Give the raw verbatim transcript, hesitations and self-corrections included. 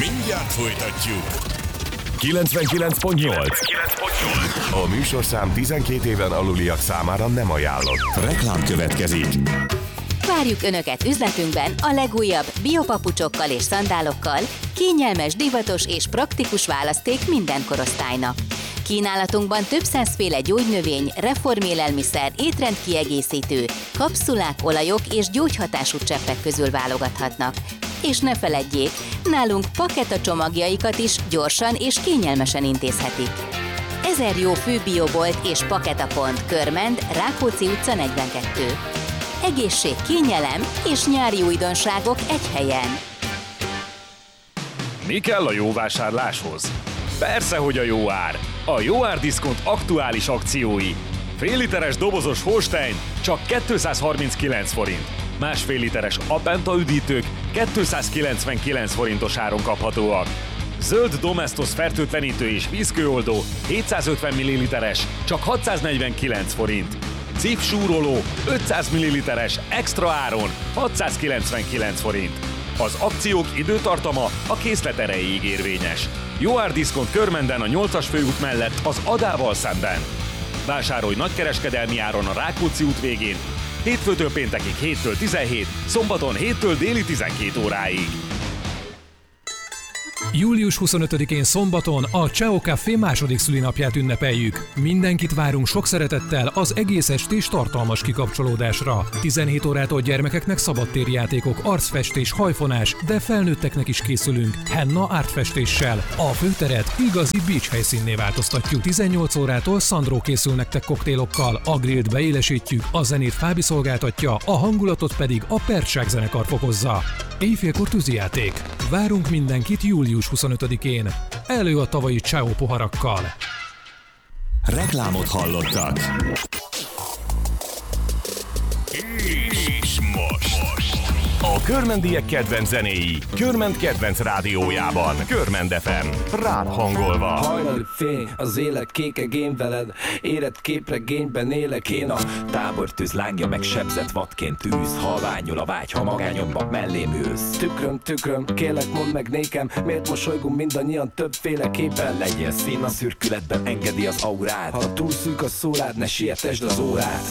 Mindjárt folytatjuk. kilencvenkilenc pont nyolc. A műsorszám tizenkét éven aluliak számára nem ajánlott. Reklám következik. Várjuk Önöket üzletünkben a legújabb biopapucsokkal és szandálokkal, kényelmes, divatos és praktikus választék minden korosztálynak. Kínálatunkban több százféle gyógynövény, reformélelmiszer, étrendkiegészítő, kapszulák, olajok és gyógyhatású cseppek közül válogathatnak. És ne feledjék, nálunk paketa csomagjaikat is gyorsan és kényelmesen intézhetik. Ezer jó főbiobolt és paketapont, Körmend, Rákóczi utca negyvenkettő. Egészség, kényelem és nyári újdonságok egy helyen. Mi kell a jó vásárláshoz? Persze, hogy a jó ár. A Jó Ár Diszkont aktuális akciói. Fél literes dobozos Holstein csak kétszázharminckilenc forint. Másfél literes Apenta üdítők kétszázkilencvenkilenc forintos áron kaphatóak. Zöld Domestos fertőtlenítő és vízkőoldó hétszázötven milliliteres csak hatszáznegyvenkilenc forint. Cif súroló ötszáz milliliteres extra áron hatszázkilencvenkilenc forint. Az akciók időtartama a készlet erejéig érvényes. Jó Ár Diszkont Körmenden a nyolcas főút mellett az Adával szemben. Vásárolj nagykereskedelmi áron a Rákóczi út végén, hétfőtől péntekig héttől tizenhét, szombaton héttől déli tizenkét óráig. július huszonötödikén szombaton a Ciao Café második szülinapját ünnepeljük. Mindenkit várunk sok szeretettel az egész estés tartalmas kikapcsolódásra. tizenhét órától gyermekeknek szabadtéri játékok, arcfestés, hajfonás, de felnőtteknek is készülünk henna ártfestéssel. A főteret igazi beach helyszínné változtatjuk. tizennyolc órától Sandro készül nektek koktélokkal, a grillt beélesítjük, a zenét Fábi szolgáltatja, a hangulatot pedig a Percság zenekar fokozza. Éjfélkor tűzijáték. Várunk mindenkit július huszonötödikén. Elő a tavalyi Ciao poharakkal. Reklámot hallottak. És most. A körmendiek kedvenc zenéi, Körmend kedvenc rádiójában, Körmend ef em, rád hangolva. Hajnali fény, az élet kékeg én veled, éred képregényben élek én. A tábortűz lángja meg sebzett vadként tűz, halványul a vágy, ha magányomban mellém ülsz. Tükröm, tükröm, kérlek mondd meg nékem, miért mosolygunk mindannyian többféleképpen. Legyél szín a szürkületben, engedi az aurád, ha túl szűk a szórád, ne sietesd az órát.